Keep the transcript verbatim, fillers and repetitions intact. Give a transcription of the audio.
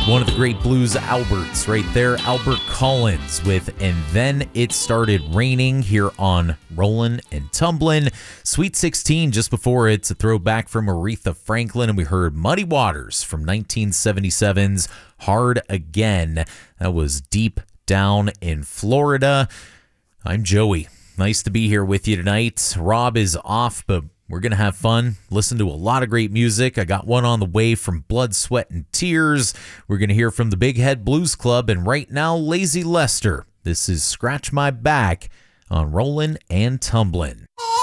one of the great blues Alberts right there, Albert Collins with And Then It Started Raining here on Rollin' and Tumblin'. Sweet sixteen just before it's a throwback from Aretha Franklin, and we heard Muddy Waters from nineteen seventy-seven's Hard Again. That was deep down in Florida. I'm Joey. Nice to be here with you tonight. Rob is off, but we're going to have fun, listen to a lot of great music. I got one on the way from Blood, Sweat, and Tears. We're going to hear from the Big Head Blues Club, and right now, Lazy Lester. This is Scratch My Back on Rollin' and Tumblin'.